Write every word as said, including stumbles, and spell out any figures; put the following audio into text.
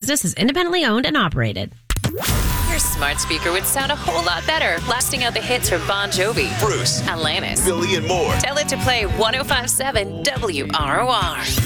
Business is independently owned and operated. Your smart speaker would sound a whole lot better, blasting out the hits from Bon Jovi, Bruce, Alanis, Billy, and more. Tell it to play one oh five point seven W R O R.